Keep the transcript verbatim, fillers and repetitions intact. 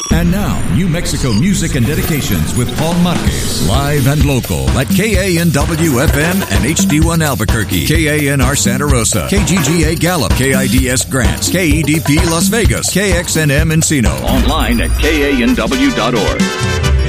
And now, New Mexico music and dedications with Paul Marquez. Live and local at K A N W F M and H D one Albuquerque, K A N R Santa Rosa, K G G A Gallup, K I D S Grants, K E D P Las Vegas, K X N M Encino. Online at K A N W dot org.